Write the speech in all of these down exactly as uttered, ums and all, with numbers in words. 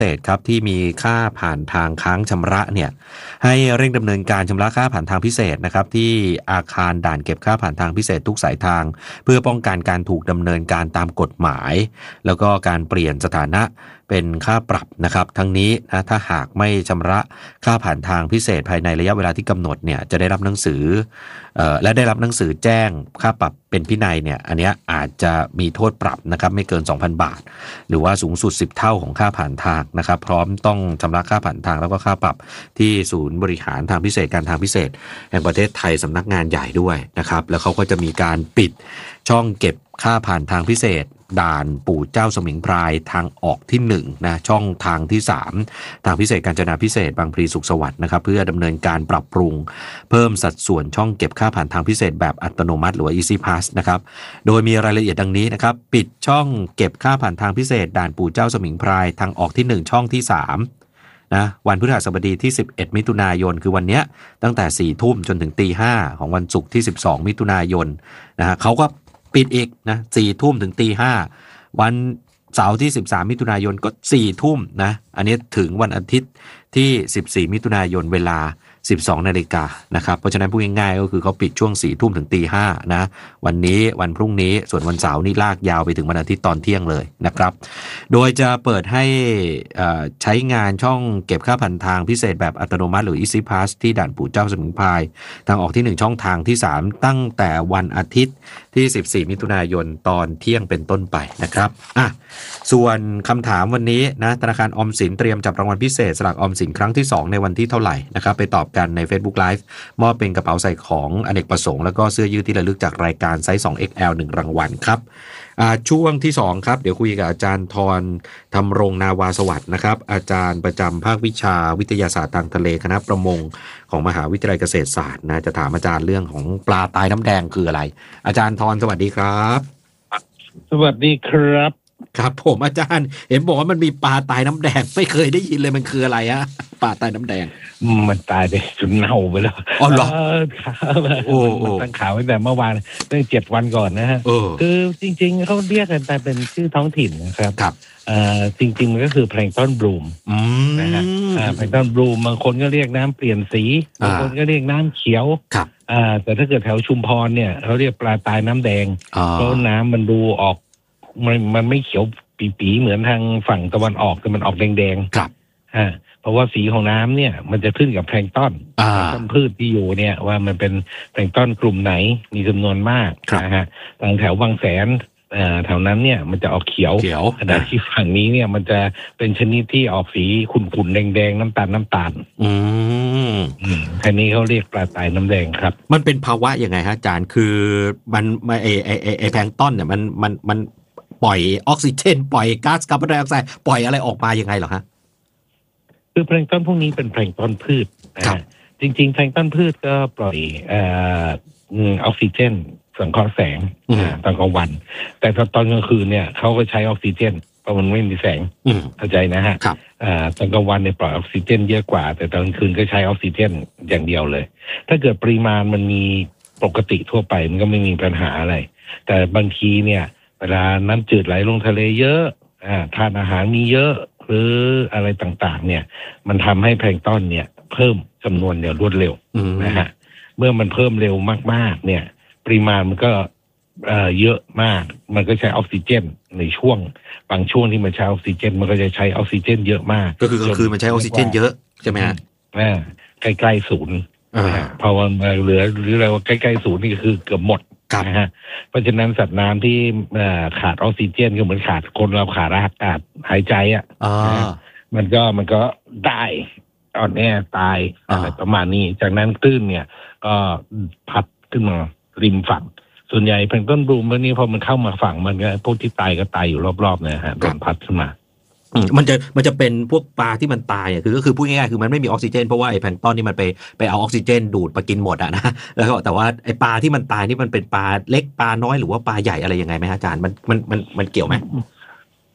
เศษครับที่มีค่าผ่านทางค้างชำระเนี่ยให้เร่งดำเนินการชำระค่าผ่านทางพิเศษนะครับที่อาคารด่านเก็บค่าผ่านทางพิเศษทุกสายทางเพื่อป้องกันการถูกดำเนินการตามกฎหมายแล้วก็การเปลี่ยนสถานะเป็นค่าปรับนะครับทั้งนี้นะถ้าหากไม่ชำระค่าผ่านทางพิเศษภายในระยะเวลาที่กำหนดเนี่ยจะได้รับหนังสือเอ่อและได้รับหนังสือแจ้งค่าปรับเป็นพินัยเนี่ยอันเนี้ยอาจจะมีโทษปรับนะครับไม่เกิน สองพัน บาทหรือว่าสูงสุดสิบเท่าของค่าผ่านทางนะครับพร้อมต้องชำระค่าผ่านทางแล้วก็ค่าปรับที่ศูนย์บริหารทางพิเศษการทางพิเศษแห่งประเทศไทยสำนักงานใหญ่ด้วยนะครับแล้วเขาก็จะมีการปิดช่องเก็บค่าผ่านทางพิเศษด่านปู่เจ้าสมิงพรายทางออกที่หนึ่งนะช่องทางที่สามทางพิเศษกาญจนาพิเศษบางพลีสุขสวัสดิ์นะครับเพื่อดำเนินการปรับปรุงเพิ่มสัดส่วนช่องเก็บค่าผ่านทางพิเศษแบบอัตโนมัติหรือว่า Easy Pass นะครับโดยมีรายละเอียดดังนี้นะครับปิดช่องเก็บค่าผ่านทางพิเศษด่านปู่เจ้าสมิงพรายทางออกที่หนึ่งช่องที่สามนะวันพฤหัสบดีที่สิบเอ็ดมิถุนายนคือวันเนี้ยตั้งแต่สี่ทุ่มจนถึงตีห้าของวันศุกร์ที่สิบสองมิถุนายนนะฮะเขาก็ปิดอีกนะสี่ทุ่มถึงตีห้าวันเสาร์ที่สิบสามมิถุนายนก็สี่ทุ่มนะอันนี้ถึงวันอาทิตย์ที่สิบสี่มิถุนายนเวลาสิบสองนาฬิกานะครับเพราะฉะนั้นพูดง่ายๆก็คือเขาปิดช่วงสี่ทุ่มถึงตีห้านะวันนี้วันพรุ่งนี้ส่วนวันเสาร์นี่ลากยาวไปถึงวันอาทิตย์ตอนเที่ยงเลยนะครับโดยจะเปิดให้ใช้งานช่องเก็บค่าผ่านทางพิเศษแบบอัตโนมัติหรือ Easy Pass ที่ด่านปู่เจ้าสมิงพรายทางออกที่หนึ่งช่องทางที่สามตั้งแต่วันอาทิตย์ที่สิบสี่มิถุนายนตอนเที่ยงเป็นต้นไปนะครับอ่ะส่วนคำถามวันนี้นะธนาคารออมสินเตรียมจับรางวัลพิเศษสลากออมสินครั้งที่สองในวันที่เท่าไหร่นะครับไปตอบกันใน Facebook Live มอบเป็นกระเป๋าใส่ของอเนกประสงค์แล้วก็เสื้อยืดที่ระลึกจากรายการไซส์ สอง เอ็กซ์ แอล หนึ่งรางวัลครับช่วงที่สองครับเดี๋ยวคุยกับอาจารย์ธรธรรมรงนาวาสวัสดิ์นะครับอาจารย์ประจำภาควิชาวิทยาศาสตร์ทางทะเลคณะประมงของมหาวิทยาลัยเกษตรศาสตร์นะจะถามอาจารย์เรื่องของปลาตายน้ำแดงคืออะไรอาจารย์ธรสวัสดีครับสวัสดีครับครับผมอาจารย์เห็นบอกว่ามันมีปลาตายน้ำแดงไม่เคยได้ยินเลยมันคืออะไรฮะปลาตายน้ำแดงมันตายไปจนเน่าไปแล้วอ๋อเหรอโอ้มันตั้งข่าวตั้งแต่เมื่อวานตั้งเจ็ดวันก่อนนะฮะคือจริงๆเขาเรียกกันแต่เป็นชื่อท้องถิ่นนะครับครับจริงๆมันก็คือแพลงก์ต้นบลูมนะฮะแพลงก์ต้นบลูมบางคนก็เรียกน้ำเปลี่ยนสีบางคนก็เรียกน้ำเขียวแต่ถ้าเกิดแถวชุมพรเนี่ยเขาเรียกปลาตายน้ำแดงเพราะน้ำมันดูออกมันมันไม่เขียวปีๆเหมือนทางฝั่งตะวันออกแต่มันออกแดงๆครับอ่าเพราะว่าสีของน้ำเนี่ยมันจะขึ้นกับแพลงก์ต้นต้นพืชที่อยู่เนี่ยว่ามันเป็นแพลงก์ต้นกลุ่มไหนมีจำนวนมากนะฮะทางแถวบางแสนอ่าแถวนั้นเนี่ยมันจะออกเขียวขณะที่ฝั่งนี้เนี่ยมันจะเป็นชนิดที่ออกสีขุ่นๆแดงๆน้ำตาลน้ำตาลอืมแค่นี้เขาเรียกปลาตายน้ำแดงครับมันเป็นภาวะยังไงฮะอาจารย์คือมันไอไอไอไอแพลงก์ต้นเนี่ยมันมันมันปล่อยออกซิเจนปล่อยก๊าซคาร์บอนไดออกไซด์ปล่อยอะไรออกมายังไงเหรอฮะคือแพลงก์ต้นพวกนี้เป็นแพลงก์ต้นพืชจริงๆแพลงก์ต้นพืชก็ปล่อยเอ่อออกซิเจนสังเคราะห์แสงตอนกลางวันแต่ตอนกลางคืนเนี่ยเขาก็ใช้ออกซิเจนเพราะมันไม่มีแสงเข้าใจนะฮะตอนกลางวันเนี่ยปล่อยออกซิเจนเยอะกว่าแต่ตอนกลางคืนก็ใช้ออกซิเจนอย่างเดียวเลยถ้าเกิดปริมาณมันมีปกติทั่วไปมันก็ไม่มีปัญหาอะไรแต่บางทีเนี่ยเวลาน้ำจืดไหลลงทะเลเยอะอ่าทานอาหารมีเยอะหรืออะไรต่างๆเนี่ยมันทำให้แพลงก์ต้นเนี่ยเพิ่มจำนวนอย่างรวดเร็วนะฮะเมื่อมันเพิ่มเร็วมากๆเนี่ยปริมาณมันก็เอ่อเยอะมากมันก็ใช้ออกซิเจนในช่วงบางช่วงที่มันใช้ออกซิเจนมันก็จะใช้ออกซิเจนเยอะมากก็คือกลางคืนมันใช้ออกซิเจนเยอะใช่ไหมฮะอ่าใกล้ๆศูนย์พอมันเหลือหรืออะไรว่าใกล้ๆศูนย์นี่คือเกือบหมดนะฮะเพราะฉะนั้นสัตว์น้ำที่ขาดออกซิเจนก็เหมือนขาดคนเราขาดอากาศหายใจอ่ะมันก็มันก็ได้อ่อนแอตายอะไรประมาณนี้จากนั้นคลื่นเนี่ยก็พัดขึ้นมาริมฝั่งส่วนใหญ่แพลงก์ต้นบลูมพวกนี้พอมันเข้ามาฝั่งมันก็พวกที่ตายก็ตายอยู่รอบๆนะฮะโดนพัดขึ้นมามันจะมันจะเป็นพวกปลาที่มันตายอ่ะคือก็คือพูดง่ายๆคือมันไม่มีออกซิเจนเพราะว่าไอ้แพลงก์ต้นนี่มันไปไปเอาออกซิเจนดูดมากินหมดอ่ะนะแล้วก็แต่ว่าไอ้ปลาที่มันตายนี่มันเป็นปลาเล็กปลาน้อยหรือว่าปลาใหญ่อะไรยังไงไหมอาจารย์มันมันมันมันเกี่ยวไหมพ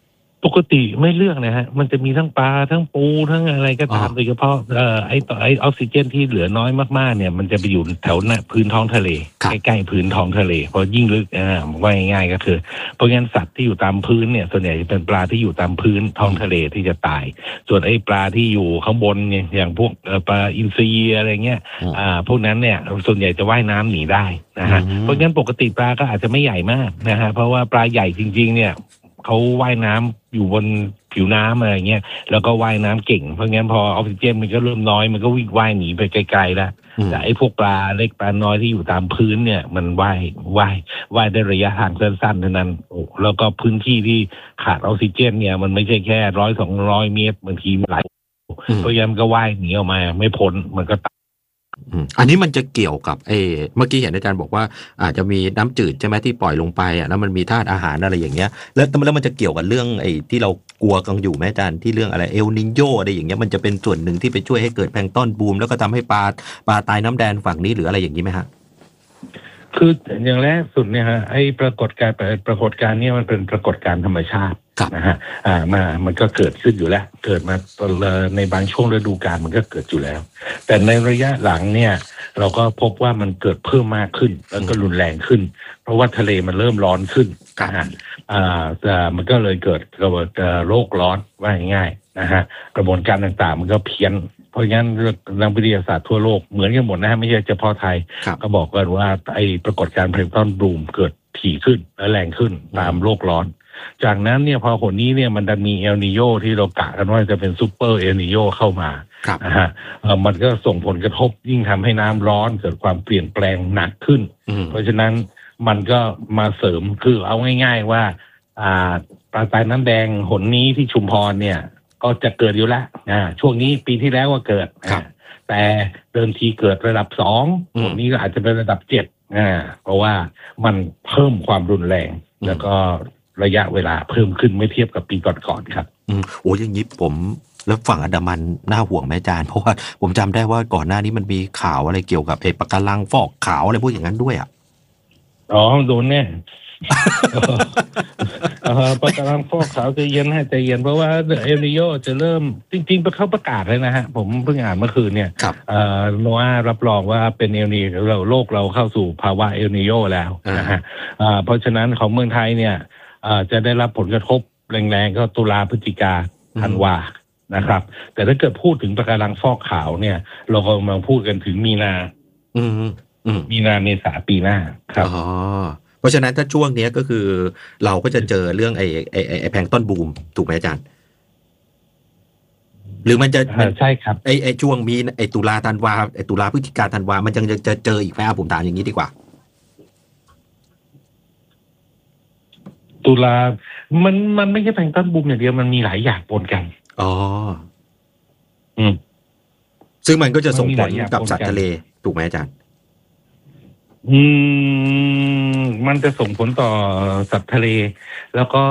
ปกติไม่เลือกนะฮะมันจะมีทั้งปลาทั้งปูทั้งอะไรก็ตามโดยเฉพาะเอ่อไอ้ไอ้ออกซิเจนที่เหลือน้อยมากๆเนี่ยมันจะไปอยู่แถวหน้าพื้นท้องทะเลใกล้ๆพื้นท้องทะเลเพราะยิ่งลึกอ่าว่าง่ายๆก็คือเพราะงั้นสัตว์ที่อยู่ตามพื้นเนี่ยส่วนใหญ่จะเป็นปลาที่อยู่ตามพื้นท้องทะเลที่จะตายส่วนไอ้ปลาที่อยู่ข้างบนเนี่ยอย่างพวกปลาอินทรีอะไรเงี้ยอ่าพวกนั้นเนี่ยส่วนใหญ่จะว่ายน้ำหนีได้นะฮะเพราะงั้นปกติปลาก็อาจจะไม่ใหญ่มากนะฮะเพราะว่าปลาใหญ่จริงๆเนี่ยเขาว่ายน้ำอยู่บนผิวน้ำอะไรเงี้ยแล้วก็ว่ายน้ำเก่งเพราะงั้นพอออกซิเจนมันก็เริ่มน้อยมันก็วิ่งว่ายหนีไปไกลๆแล้วแต่ไอ้พวกปลาเล็กปลาน้อยที่อยู่ตามพื้นเนี่ยมันว่ายว่ายว่ายได้ระยะทางสั้นๆเท่านั้นแล้วก็พื้นที่ที่ขาดออกซิเจนเนี่ยมันไม่ใช่แค่ร้อยสองร้อยเมตรบางทีหลายเพราะงั้นมันก็ว่ายหนีออกมาไม่พ้นมันก็อันนี้มันจะเกี่ยวกับเอเมื่อกี้เห็นอาจารย์บอกว่าอาจจะมีน้ำจืดใช่ไหมที่ปล่อยลงไปอ่ะแล้วมันมีธาตุอาหารอะไรอย่างเงี้ยแล้วแล้วมันจะเกี่ยวกับเรื่องไอ้ที่เรากลัวกันอยู่ไหมอาจารย์ที่เรื่องอะไรเอลนิโญอะไรอย่างเงี้ยมันจะเป็นส่วนหนึ่งที่ไปช่วยให้เกิดแพลงก์ตอนบูมแล้วก็ทำให้ปลาปลาตายน้ำแดงฝั่งนี้หรืออะไรอย่างนี้ไหมฮะคืออย่างแรกสุดเนี่ยฮะไอ้ปรากฏการณ์ปรากฏการณ์เนี่ยมันเป็นปรากฏการณ์ธรรมชาตินะฮะอ่ามามันก็เกิดขึ้นอยู่แล้วเกิดมาในบางช่วงฤดูกาลมันก็เกิดอยู่แล้วแต่ในระยะหลังเนี่ยเราก็พบว่ามันเกิดเพิ่มมากขึ้นแล้วก็รุนแรงขึ้นเพราะว่าทะเลมันเริ่มร้อนขึ้นนะฮะอ่าแต่มันก็เลยเกิดกระบวนการโลกร้อนว่าง่ายๆนะฮะกระบวนการต่างๆมันก็เพี้ยนเพราะงั้นนักวิทยาศาสตร์ทั่วโลกเหมือนกันหมดนะฮะไม่ใช่เฉพาะไทยก็บอกกันว่าไอ้ปรากฏการณ์เพลงก์ตอนบูมเกิดถี่ขึ้นและแรงขึ้นตามโลกร้อนจากนั้นเนี่ยพอคนนี้เนี่ยมันจะมีเอลนิโญที่เรากะกันว่าจะเป็นซูเปอร์เอลนิโญเข้ามานะฮะมันก็ส่งผลกระทบยิ่งทำให้น้ำร้อนเกิดความเปลี่ยนแปลงหนักขึ้นเพราะฉะนั้นมันก็มาเสริมคือเอาง่ายๆว่าอ่าปลาตายน้ำแดงหนนี้ที่ชุมพรเนี่ยก็จะเกิดอยู่แล้วอ่าช่วงนี้ปีที่แล้วก็เกิดแต่เดิมทีเกิดระดับสองหนนี้ก็อาจจะเป็นระดับเจ็ดอ่าเพราะว่ามันเพิ่มความรุนแรงแล้วก็ระยะเวลาเพิ่มขึ้นไม่เทียบกับปีก่อนๆครับอืมโอ้ยอย่างนี้ผมแล้วฝั่งอันดามันน่าห่วงไหมอาจารย์เพราะว่าผมจำได้ว่าก่อนหน้านี้มันมีข่าวอะไรเกี่ยวกับไอ้ปะการังฟอกขาวอะไรพวกอย่างนั้นด้วยอ่ะอ๋อโดนแน่ปะการังฟอกขาวใจเย็นให้ใจเย็นเพราะว่าเอลนิโญจะเริ่มจริงๆเขาประกาศเลยนะฮะผมเพิ่งอ่านเมื่อคืนเนี่ยว่ารับรองว่าเป็นเอลนิเราโลกเราเข้าสู่ภาวะเอลนิโญแล้วนะฮะเพราะฉะนั้นของเมืองไทยเนี่ยจะได้รับผลกระทบแรงๆก็ตุลาพฤศจิกาธันวานะครับแต่ถ้าเกิดพูดถึงปะการังฟอกขาวเนี่ยเรากำลังพูดกันถึงมีนามีนาเมษาปีหน้าครับเพราะฉะนั้นถ้าช่วงนี้ก็คือเราก็จะเจอเรื่องไอ้ไอ้ไอ้แพลงก์ตอนบูมถูกไหมอาจารย์หรือมันจะใช่ครับไอ้ไอ้ช่วงมีไอ้ตุลาธันวาไอ้ตุลาพฤศจิกาธันวามันยังจะเจออีกไหมผมถามอย่างนี้ดีกว่าตุลามันมันไม่ใช่แพลงก์ตอนบูมอย่างเดียวมันมีหลายอย่างปนกันอ๋ออืมซึ่งมันก็จะส่งผลกับสัตว์ทะเลถูกไหมอาจารย์อืมมันจะส่งผลต่อสัตว์ทะเลแล้วก็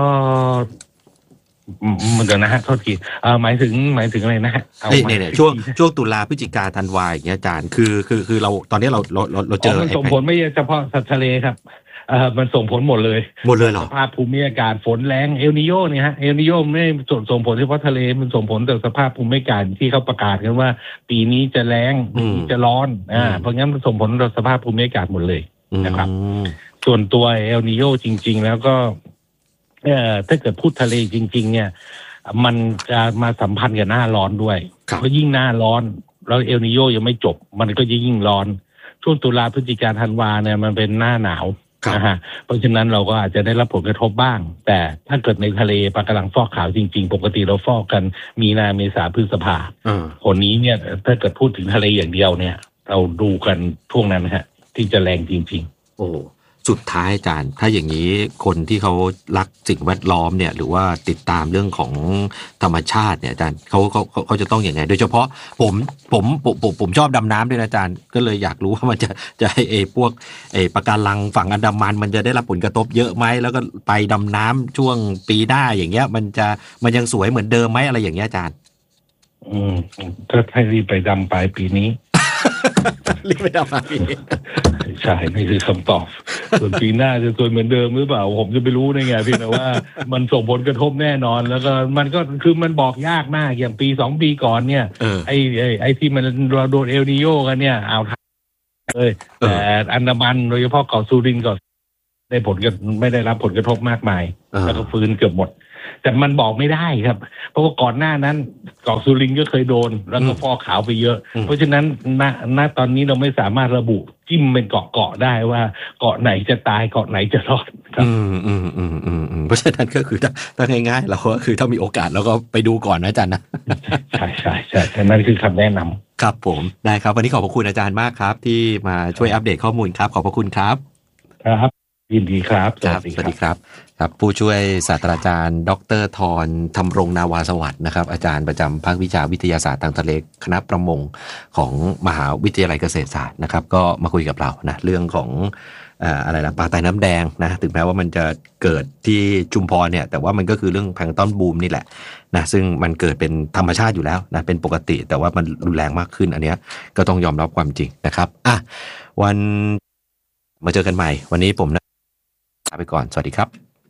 มันเดี๋ยวนะฮะโทษทีเอ่อหมายถึงหมายถึงอะไรนะฮะเอาเนี่ยเนี่ยช่วงช่วงตุลาพฤศจิกาธันวาอย่างเงี้ยอาจารย์คือคือคือเราตอนนี้เราเราเราเจอมันส่งผลไม่เฉพาะสัตว์ทะเลครับเอ่อมันส่งผลหมดเลยหมดเลยเหรอสภาพภูมิอากาศฝนแรงเอลนิโญเนี่ยฮะเอลนิโญไม่ส่งส่งผลเฉพาะทะเลมันส่งผลต่อสภาพภูมิอากาศที่เขาประกาศกันว่าปีนี้จะแล้งปีนี้จะร้อนอ่าเพราะงั้นมันส่งผลต่อสภาพภูมิอากาศหมดเลยนะครับส่วนตัวเอลนิโญจริงๆแล้วก็เอ่อถ้าเกิดพูดทะเลจริงๆเนี่ยมันจะมาสัมพันธ์กับหน้าร้อนด้วยเพราะยิ่งหน้าร้อนแล้วเอลนิโญยังไม่จบมันก็จะยิ่งร้อนช่วงตุลาพฤศจิกาธันวาเนี่ยมันเป็นหน้าหนาวนะฮะเพราะฉะนั้นเราก็อาจจะได้รับผลกระทบบ้างแต่ถ้าเกิดในทะเลปะการังฟอกขาวจริงๆปกติเราฟอกกันมีนาเมษาพฤษภาคนนี้เนี่ยถ้าเกิดพูดถึงทะเลอย่างเดียวเนี่ยเราดูกันช่วงนั้นฮะที่จะแรงจริงๆโอ้สุดท้ายอาจารย์ถ้าอย่างนี้คนที่เขารักสิ่งแวดล้อมเนี่ยหรือว่าติดตามเรื่องของธรรมชาติเนี่ยอาจารย์เขาเขาเขาจะต้องอย่างไงโดยเฉพาะผมผมผมผมผมชอบดำน้ำด้วยนะอาจารย์ก็เลยอยากรู้ว่ามันจะจะไอ้พวกไอ้ปะการังฝั่งอันดามันมันจะได้รับผลกระทบเยอะไหมแล้วก็ไปดำน้ำช่วงปีหน้าอย่างเงี้ยมันจะมันยังสวยเหมือนเดิมไหมอะไรอย่างเงี้ยอาจารย์อืมก็ให้รีบไปดำปลายปีนี้รีบไปดำปลายปีใช่นี่คือคำตอบส่วนปีหน้าจะสวยเหมือนเดิมหรือเปล่าผมจะไปรู้ได้ไงพี่นะว่ามันส่งผลกระทบแน่นอนแล้วก็มันก็คือมันบอกยากมากอย่างปีสองปีก่อนเนี่ยไอ้ไอ้ไอ้ที่มันเราโดนเอลนิโยกันเนี่ยเอาเลยแต่อันดามันโดยเฉพาะเกาะสุรินทร์เกาะได้ผลกันไม่ได้รับผลกระทบมากมายแล้วก็ฟื้นเกือบหมดแต่มันบอกไม่ได้ครับเพราะว่าก่อนหน้านั้นเกาะสุรินทร์ก็เคยโดนแล้วก็ฟอกขาวไปเยอะเพราะฉะนั้นณณตอนนี้เราไม่สามารถระบุจิ้มเป็นเกาะเกาะได้ว่าเกาะไหนจะตายเกาะไหนจะรอดครับอืมอืมอืมอืมอืมเพราะฉะนั้นก็คือถ้าถ้าง่ายๆเราก็คือถ้ามีโอกาสเราก็ไปดูก่อนนะอาจารย์นะใช่ใช่ใช่นั่นคือคำแนะนำครับผมได้ครับวันนี้ขอบพระคุณอาจารย์มากครับที่มาช่วยอัปเดตข้อมูลครับขอบพระคุณครับครับยินดีครับสวัสดีครับครับผู้ช่วยศาสตราจารย์ดร.ธรธำรงนาวาสวัสดิ์นะครับอาจารย์ประจำภาควิชาวิทยาศาสตร์ทางทะเลคณะประมงของมหาวิทยาลัยเกษตรศาสตร์นะครับก็มาคุยกับเรานะเรื่องของอะไรนะปลาไตน้ำแดงนะถึงแม้ว่ามันจะเกิดที่ชุมพรเนี่ยแต่ว่ามันก็คือเรื่องแพลงก์ตอนบูมนี่แหละนะซึ่งมันเกิดเป็นธรรมชาติอยู่แล้วนะเป็นปกติแต่ว่ามันรุนแรงมากขึ้นอันเนี้ยก็ต้องยอมรับความจริงนะครับอ่ะวันมาเจอกันใหม่วันนี้ผมลาไปก่อนสวัสดีครับ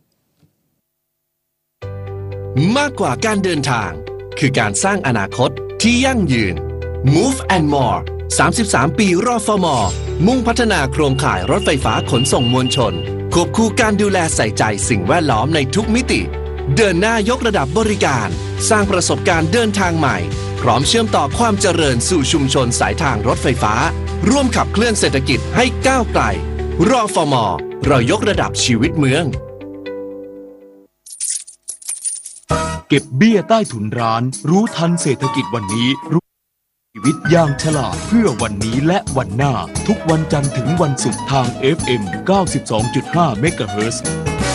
มากกว่าการเดินทางคือการสร้างอนาคตที่ยั่งยืน Move and More สามสิบสามปีรฟม.มุ่งพัฒนาโครงข่ายรถไฟฟ้าขนส่งมวลชนควบคู่การดูแลใส่ใจสิ่งแวดล้อมในทุกมิติเดินหน้ายกระดับบริการสร้างประสบการณ์เดินทางใหม่พร้อมเชื่อมต่อความเจริญสู่ชุมชนสายทางรถไฟฟ้าร่วมขับเคลื่อนเศรษฐกิจให้ก้าวไกลรฟม.เรายกระดับชีวิตเมืองเก็บเบี้ยใต้ถุนร้านรู้ทันเศรษฐกิจวันนี้รู้ชีวิตอย่างฉลาดเพื่อวันนี้และวันหน้าทุกวันจันทร์ถึงวันศุกร์ทาง เอฟ เอ็ม เก้าสิบสองจุดห้า เมกะเฮิรตซ์